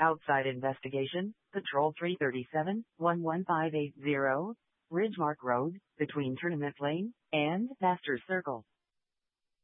Outside investigation, Patrol 337, 11580, Ridgemark Road, between Tournament Lane and Masters Circle.